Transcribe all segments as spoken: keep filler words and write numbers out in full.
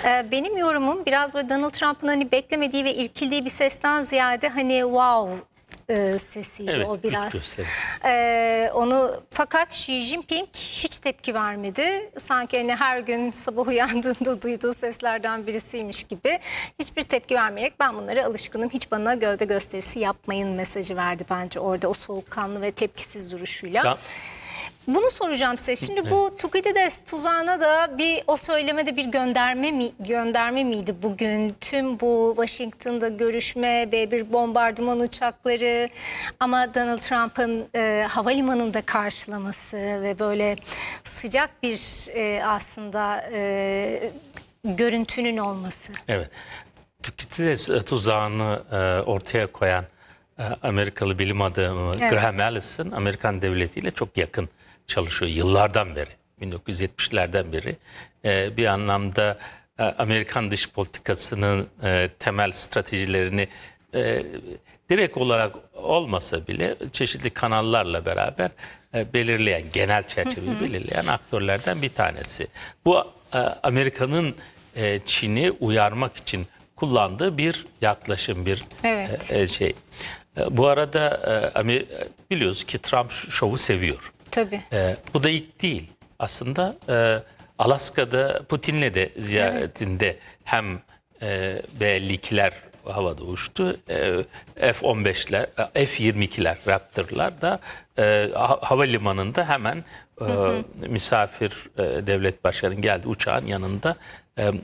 Ee, benim yorumum biraz böyle Donald Trump'ın hani beklemediği ve irkildiği bir sesten ziyade hani wow e, sesiydi Evet, o biraz. güç Ee, onu fakat Xi Jinping hiç tepki vermedi. Sanki hani her gün sabah uyandığında duyduğu seslerden birisiymiş gibi. Hiçbir tepki vermeyerek ben bunlara alışkınım. Hiç bana gövde gösterisi yapmayın mesajı verdi bence orada o soğukkanlı ve tepkisiz duruşuyla. Ya, Bunu soracağım size. Şimdi bu Thukydides tuzağına da bir o söylemede bir gönderme mi gönderme miydi bugün? Tüm bu Washington'da görüşme ve bir bombardıman uçakları ama Donald Trump'ın e, havalimanında karşılaması ve böyle sıcak bir e, aslında e, görüntünün olması. evet. Thukydides tuzağını e, ortaya koyan e, Amerikalı bilim adamı Evet. Graham Allison, Amerikan devletiyle çok yakın çalışıyor yıllardan beri, bin dokuz yüz yetmişlerden beri. E, bir anlamda e, Amerikan dış politikasının e, temel stratejilerini e, direkt olarak olmasa bile çeşitli kanallarla beraber e, belirleyen, genel çerçeveyi belirleyen aktörlerden bir tanesi. Bu e, Amerika'nın e, Çin'i uyarmak için kullandığı bir yaklaşım, bir Evet. e, şey. E, bu arada e, biliyoruz ki Trump şovu seviyor. Tabii. E, bu da ilk değil. Aslında e, Alaska'da Putin'le de ziyaretinde evet. hem e, B elli ikiler havada uçtu, e, F on beşler, F yirmi ikiler, Raptor'lar da e, havalimanında hemen e, hı hı. misafir e, devlet başkanının geldiği uçağın yanında e, e,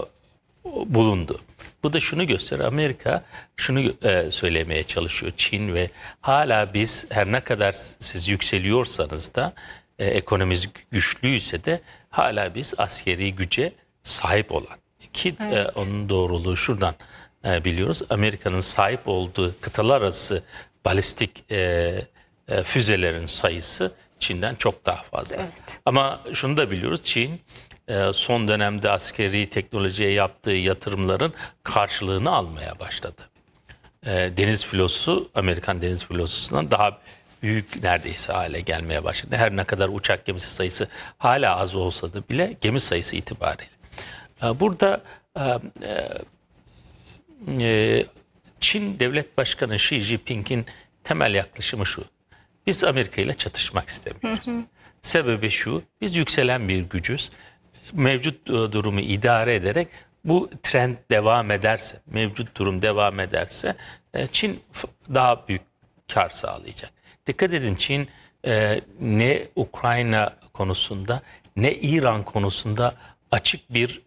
bulundu. Bu da şunu gösteriyor. Amerika şunu e, söylemeye çalışıyor. Çin ve hala biz her ne kadar siz yükseliyorsanız da e, ekonomimiz güçlüyse de hala biz askeri güce sahip olan. Ki evet. e, onun doğruluğu şuradan e, biliyoruz. Amerika'nın sahip olduğu kıtalar arası balistik e, e, füzelerin sayısı Çin'den çok daha fazla. Evet. Ama şunu da biliyoruz. Çin son dönemde askeri teknolojiye yaptığı yatırımların karşılığını almaya başladı. Deniz filosu, Amerikan deniz filosundan daha büyük neredeyse hale gelmeye başladı. Her ne kadar uçak gemisi sayısı hala az olsa da bile gemi sayısı itibariyle. Burada Çin Devlet Başkanı Xi Jinping'in temel yaklaşımı şu. Biz Amerika ile çatışmak istemiyoruz. Hı hı. Sebebi şu, biz yükselen bir gücüz. Mevcut durumu idare ederek bu trend devam ederse, mevcut durum devam ederse Çin daha büyük kar sağlayacak. Dikkat edin, Çin ne Ukrayna konusunda ne İran konusunda açık bir,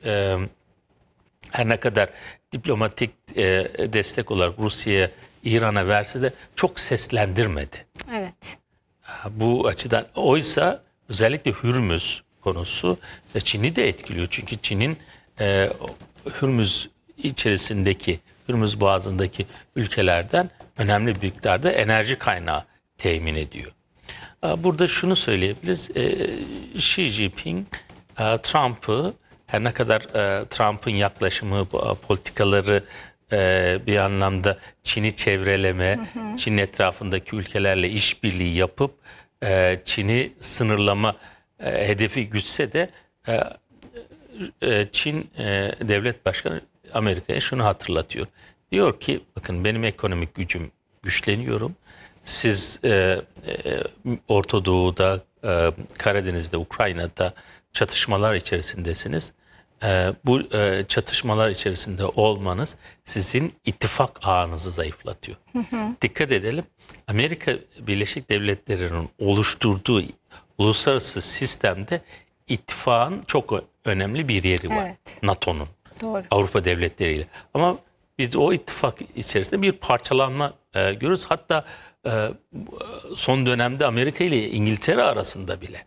her ne kadar diplomatik destek olarak Rusya'ya, İran'a verse de çok seslendirmedi. Evet. Bu açıdan oysa özellikle Hürmüz konusu Çin'i de etkiliyor. Çünkü Çin'in e, Hürmüz içerisindeki, Hürmüz Boğazı'ndaki ülkelerden önemli bir miktarda enerji kaynağı temin ediyor. Burada şunu söyleyebiliriz. E, Xi Jinping e, Trump'ı, her ne kadar e, Trump'ın yaklaşımı, politikaları e, bir anlamda Çin'i çevreleme, hı hı. Çin etrafındaki ülkelerle işbirliği yapıp e, Çin'i sınırlama E, hedefi güçse de e, e, Çin e, Devlet Başkanı Amerika'ya şunu hatırlatıyor. Diyor ki bakın benim ekonomik gücüm güçleniyorum. Siz e, e, Orta Doğu'da, e, Karadeniz'de, Ukrayna'da çatışmalar içerisindesiniz. E, bu e, çatışmalar içerisinde olmanız sizin ittifak ağınızı zayıflatıyor. Hı hı. Dikkat edelim, Amerika Birleşik Devletleri'nin oluşturduğu uluslararası sistemde ittifakın çok önemli bir yeri var. Evet. NATO'nun, Avrupa devletleriyle. Ama biz o ittifak içerisinde bir parçalanma e, görürüz. Hatta e, son dönemde Amerika ile İngiltere arasında bile.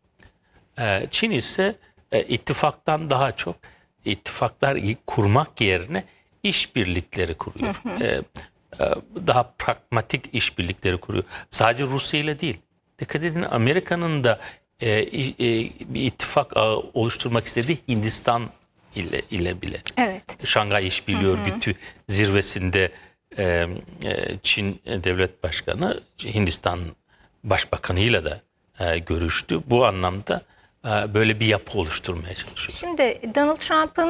E, Çin ise e, ittifaktan daha çok ittifaklar kurmak yerine işbirlikleri kuruyor. Hı hı. E, e, daha pragmatik işbirlikleri kuruyor. Sadece Rusya ile değil. Dikkat edin, Amerika'nın da e, e, bir ittifak ağı oluşturmak istediği Hindistan ile, ile bile. Evet. Şangay İşbirliği Örgütü zirvesinde e, e, Çin Devlet Başkanı Hindistan Başbakanı'yla da e, görüştü. Bu anlamda e, böyle bir yapı oluşturmaya çalışıyor. Şimdi Donald Trump'ın